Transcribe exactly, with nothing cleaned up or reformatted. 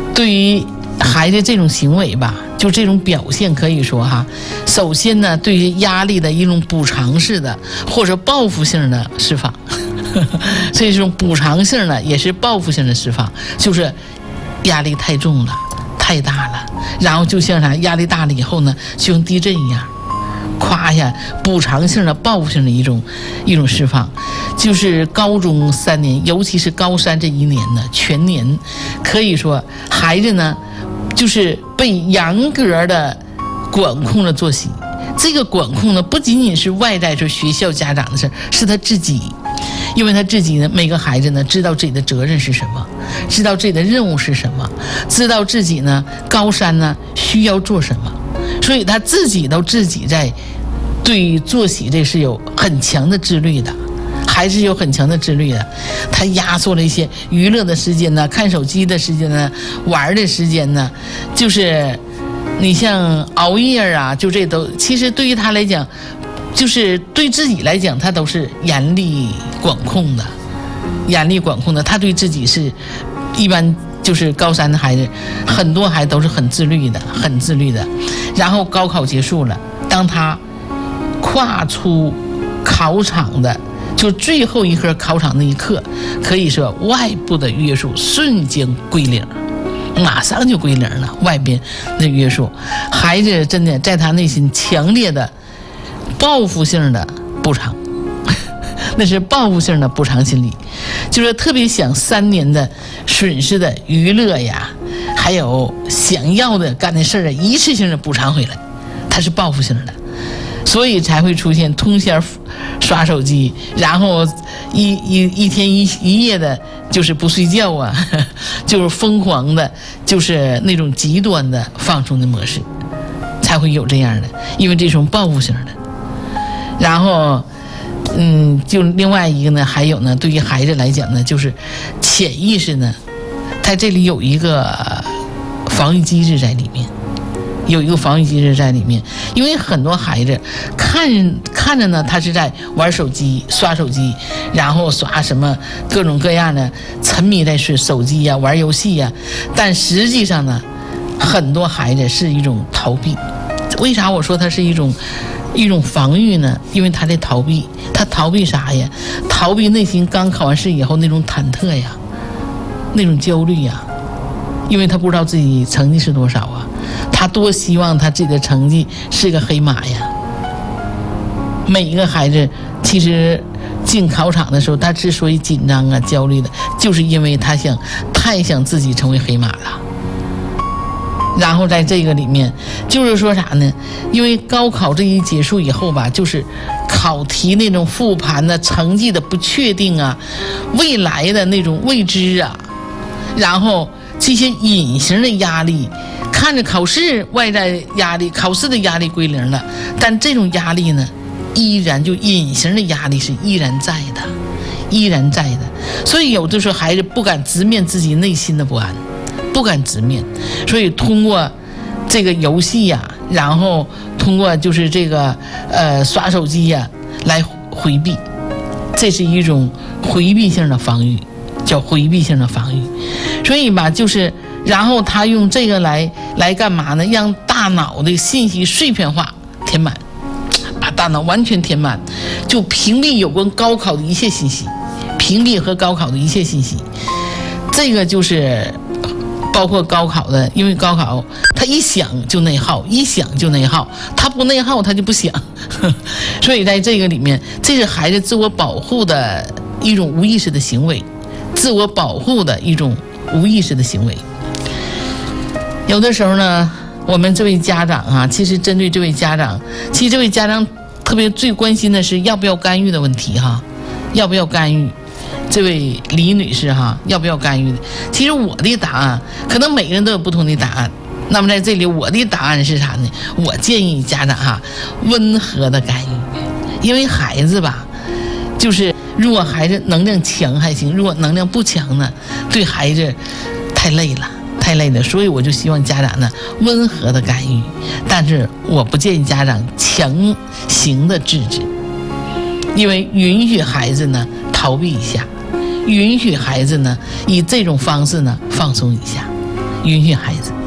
对于孩子这种行为吧，就这种表现，可以说哈，首先呢，对于压力的一种补偿式的或者报复性的释放，这种补偿性的也是报复性的释放，就是压力太重了，太大了，然后就像啥，压力大了以后呢，就像地震一样，夸一下，补偿性的、报复性的一种一种释放。就是高中三年，尤其是高三这一年呢，全年可以说孩子呢，就是被严格的管控了作息。这个管控呢，不仅仅是外在，是学校家长的事，是他自己。因为他自己呢，每个孩子呢，知道自己的责任是什么，知道自己的任务是什么，知道自己呢，高三呢需要做什么，所以他自己都自己在对作息这是有很强的自律的，还是有很强的自律的。他压缩了一些娱乐的时间呢，看手机的时间呢，玩的时间呢，就是你像熬夜啊，就这都其实对于他来讲，就是对自己来讲，他都是严厉管控的，严厉管控的。他对自己是一般就是高三的孩子，很多孩子都是很自律的，很自律的。然后高考结束了，当他跨出考场的就最后一刻考场那一刻，可以说外部的约束瞬间归零，马上就归零了。外边的约束，孩子真的在他内心强烈的报复性的补偿，那是报复性的补偿心理，就是特别想三年的损失的娱乐呀，还有想要的干的事儿啊，一次性的补偿回来，它是报复性的，所以才会出现通宵刷手机，然后一一一天一一夜的，就是不睡觉啊，就是疯狂的，就是那种极端的放松的模式，才会有这样的，因为这种报复性的。然后，嗯，就另外一个呢，还有呢，对于孩子来讲呢，就是潜意识呢，它这里有一个防御机制在里面。有一个防御机制在里面，因为很多孩子看看着呢，他是在玩手机、刷手机，然后刷什么各种各样的，沉迷在是手机呀、玩游戏呀，但实际上呢，很多孩子是一种逃避。为啥我说它是一种一种防御呢？因为他在逃避，他逃避啥呀？逃避内心刚考完试以后那种忐忑呀，那种焦虑呀，因为他不知道自己成绩是多少啊。他多希望他自己的成绩是个黑马呀！每一个孩子其实进考场的时候，他之所以紧张啊、焦虑的，就是因为他想太想自己成为黑马了。然后在这个里面，就是说啥呢？因为高考这一结束以后吧，就是考题那种复盘的成绩的不确定啊，未来的那种未知啊，然后这些隐形的压力。看着考试外在压力，考试的压力归零了，但这种压力呢，依然就隐形的压力是依然在的，依然在的。所以有的时候孩子不敢直面自己内心的不安，不敢直面，所以通过这个游戏呀、啊，然后通过就是这个呃刷手机呀、啊、来回避，这是一种回避性的防御，叫回避性的防御。所以吧，就是。然后他用这个来来干嘛呢？让大脑的信息碎片化填满，把大脑完全填满，就屏蔽有关高考的一切信息，屏蔽和高考的一切信息。这个就是包括高考的，因为高考他一想就内耗，一想就内耗，他不内耗他就不想，所以在这个里面，这是孩子自我保护的一种无意识的行为，自我保护的一种无意识的行为。有的时候呢，我们这位家长啊，其实针对这位家长，其实这位家长特别最关心的是要不要干预的问题哈，要不要干预？这位李女士哈，要不要干预的？其实我的答案，可能每个人都有不同的答案。那么在这里，我的答案是啥呢？我建议家长哈，温和的干预，因为孩子吧，就是如果孩子能量强还行，如果能量不强呢，对孩子太累了。太累了，所以我就希望家长呢温和的干预，但是我不建议家长强行的制止，因为允许孩子呢逃避一下，允许孩子呢以这种方式呢放松一下， 允许孩子。